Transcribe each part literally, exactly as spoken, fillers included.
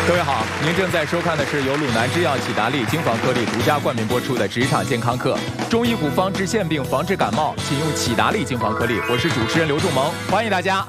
各位好，您正在收看的是由鲁南制药喜达利金防颗粒独家冠名播出的职场健康课。中医古方治腺病，防治感冒，请用喜达利金防颗粒。我是主持人刘仲萌，欢迎大家。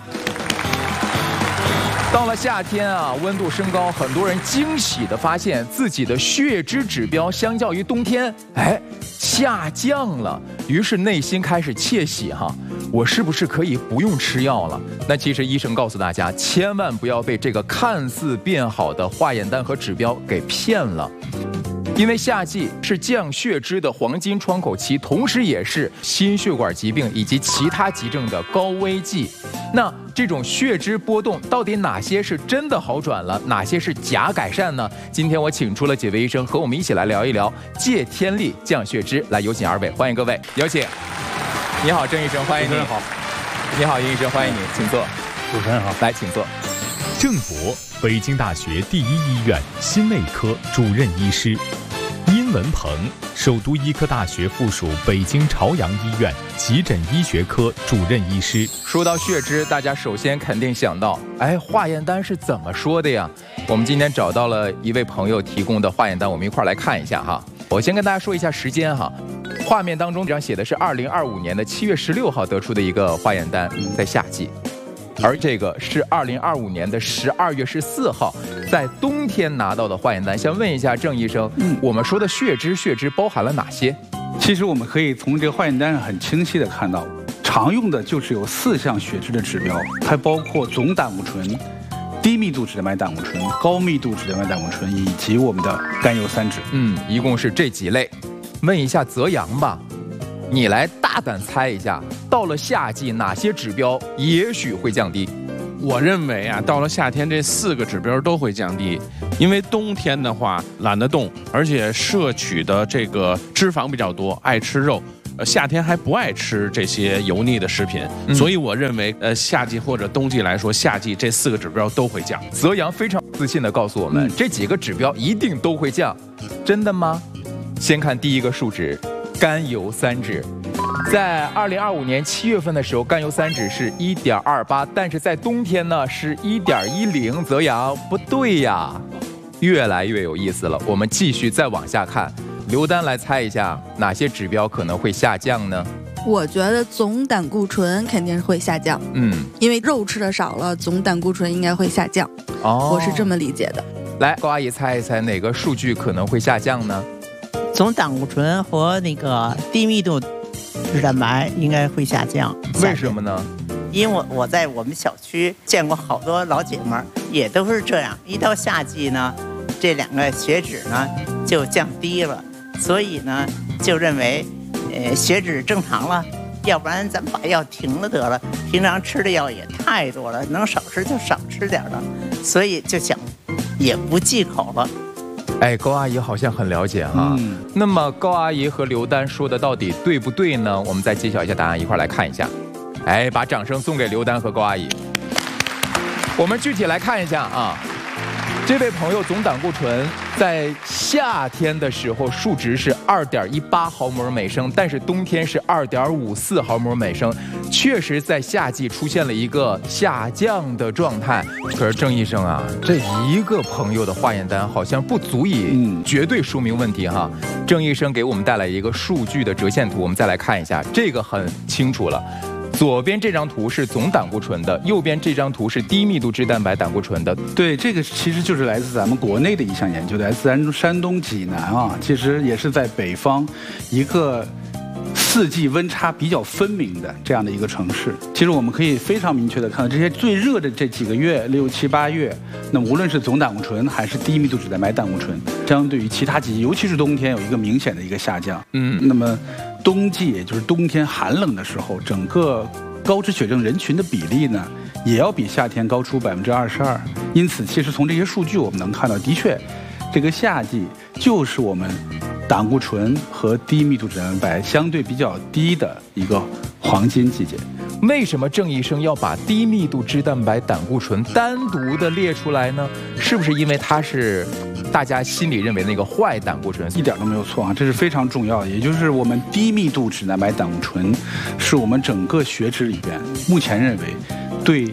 到了夏天啊，温度升高，很多人惊喜地发现自己的血脂指标相较于冬天，哎，下降了。于是内心开始窃喜哈，我是不是可以不用吃药了？那其实医生告诉大家，千万不要被这个看似变好的化验单和指标给骗了。因为夏季是降血脂的黄金窗口期，同时也是心血管疾病以及其他急症的高危季。那这种血脂波动到底哪些是真的好转了，哪些是假改善呢？今天我请出了几位医生和我们一起来聊一聊借天力降血脂。来，有请二位，欢迎各位，有请。你好，郑医生，欢迎你。 好。 你好，殷医生，欢迎你，请坐。 主持人好， 来，请坐。 郑博，北京大学第一医院心内科主任医师。殷文鹏，首都医科大学附属北京朝阳医院急诊医学科主任医师。 说到血脂，大家首先肯定想到，哎，化验单是怎么说的呀？我们今天找到了一位朋友提供的化验单，我们一块儿来看一下哈。我先跟大家说一下时间哈，画面当中这张写的是二零二五年的七月十六号得出的一个化验单，在夏季。而这个是二零二五年的十二月十四号，在冬天拿到的化验单。想问一下郑医生，嗯，我们说的血脂，血脂包含了哪些？ 其实我们可以从这个化验单上很清晰的看到，常用的就是有四项血脂的指标，它包括总胆固醇、低密度脂蛋白胆固醇、高密度脂蛋白胆固醇以及我们的甘油三酯。 嗯，一共是这几类。问一下泽阳吧。你来大胆猜一下，到了夏季哪些指标也许会降低？ 我认为啊，到了夏天这四个指标都会降低，因为冬天的话懒得动，而且摄取的这个脂肪比较多，爱吃肉。呃，夏天还不爱吃这些油腻的食品，嗯、所以我认为，呃，夏季或者冬季来说，夏季这四个指标都会降。 泽阳非常自信地告诉我们，嗯、这几个指标一定都会降，真的吗？先看第一个数值。甘油三酯，在二零二五年七月份的时候，甘油三酯是一点二八，但是在冬天呢是一点一零。泽阳，不对呀，越来越有意思了。我们继续再往下看，刘丹来猜一下哪些指标可能会下降呢？ 我觉得总胆固醇肯定会下降，嗯，因为肉吃的少了，总胆固醇应该会下降。哦，我是这么理解的。 来，高阿姨猜一猜哪个数据可能会下降呢？ 总胆固醇和那个低密度脂蛋白应该会下降。 为什么呢？ 因为我我在我们小区见过好多老姐们儿，也都是这样。一到夏季呢，这两个血脂呢就降低了，所以呢就认为，呃，血脂正常了，要不然咱们把药停了得了。平常吃的药也太多了，能少吃就少吃点了，所以就想也不忌口了。 哎，高阿姨好像很了解哈。嗯、那么高阿姨和刘丹说的到底对不对呢？我们再揭晓一下答案，一块来看一下。哎，把掌声送给刘丹和高阿姨。我们具体来看一下啊，这位朋友总胆固醇在夏天的时候数值是二点一八毫摩尔每升，但是冬天是二点五四毫摩尔每升，确实在夏季出现了一个下降的状态。可是郑医生啊，这一个朋友的化验单好像不足以绝对说明问题哈。郑医生给我们带来一个数据的折线图，我们再来看一下，这个很清楚了。左边这张图是总胆固醇的，右边这张图是低密度脂蛋白胆固醇的。 对，这个其实就是来自咱们国内的一项研究，来自咱山东济南啊，其实也是在北方一个四季温差比较分明的这样的一个城市。其实我们可以非常明确的看到，这些最热的这几个月，六七八月，那无论是总胆固醇还是低密度脂蛋白胆固醇，相对于其他季节，尤其是冬天，有一个明显的一个下降。嗯，那么冬季也就是冬天寒冷的时候，整个高脂血症人群的比例呢，也要比夏天高出百分之二十二。因此，其实从这些数据我们能看到，的确，这个夏季就是我们胆固醇和低密度脂蛋白相对比较低的一个黄金季节。 为什么郑医生要把低密度脂蛋白胆固醇单独的列出来呢？是不是因为它是大家心里认为那个坏胆固醇？ 一点都没有错啊，这是非常重要的。也就是我们低密度脂蛋白胆固醇是我们整个血脂里边目前认为对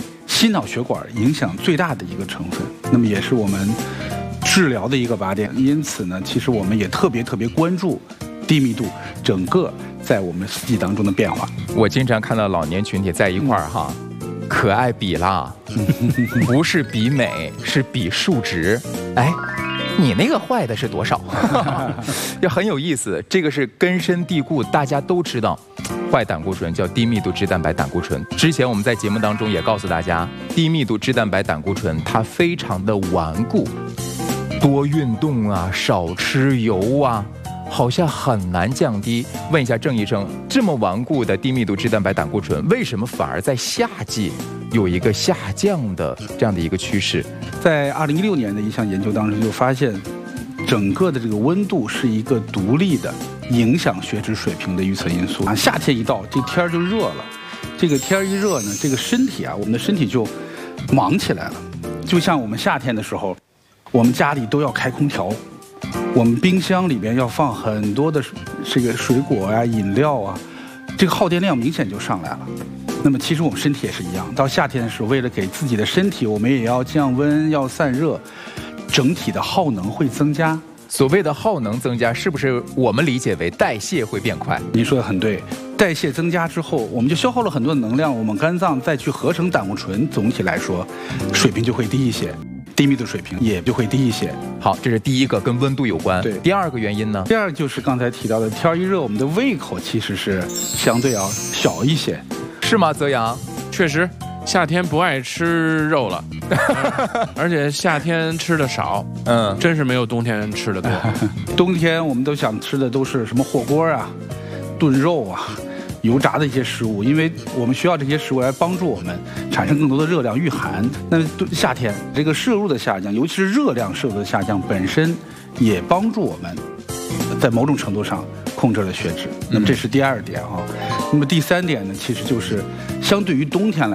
心脑血管影响最大的一个成分，那么也是我们治疗的一个靶点。因此呢，其实我们也特别特别关注低密度整个在我们四季当中的变化。 我经常看到老年群体在一块儿哈。可爱比啦，不是比美，是比数值。哎，你那个坏的是多少？也很有意思，这个是根深蒂固，大家都知道，坏胆固醇叫低密度脂蛋白胆固醇。之前我们在节目当中也告诉大家，低密度脂蛋白胆固醇它非常的顽固，多运动啊，少吃油啊。好像很难降低。问一下郑医生，这么顽固的低密度脂蛋白胆固醇，为什么反而在夏季有一个下降的这样的一个趋势？ 在二零一六年的一项研究当中就发现，整个的这个温度是一个独立的影响血脂水平的预测因素啊。夏天一到，这天儿就热了，这个天儿一热呢，这个身体啊，我们的身体就忙起来了。就像我们夏天的时候，我们家里都要开空调。我们冰箱里边要放很多的这个水果啊、饮料啊，这个耗电量明显就上来了。那么其实我们身体也是一样，到夏天的时候，为了给自己的身体，我们也要降温、要散热，整体的耗能会增加。 所谓的耗能增加，是不是我们理解为代谢会变快？ 您说的很对，代谢增加之后，我们就消耗了很多的能量，我们肝脏再去合成胆固醇，总体来说，水平就会低一些。低密度水平也就会低一些。 好，这是第一个，跟温度有关。 对， 第二个原因呢？ 第二就是刚才提到的，天一热，我们的胃口其实是相对要小一些， 是吗？泽阳， 确实，夏天不爱吃肉了，而且夏天吃的少，嗯，真是没有冬天吃的多。 冬天我们都想吃的都是什么火锅啊、炖肉啊。油炸的一些食物，因为我们需要这些食物来帮助我们产生更多的热量御寒。那夏天这个摄入的下降，尤其是热量摄入的下降，本身也帮助我们在某种程度上控制了血脂。那么这是第二点啊。那么第三点呢，其实就是相对于冬天来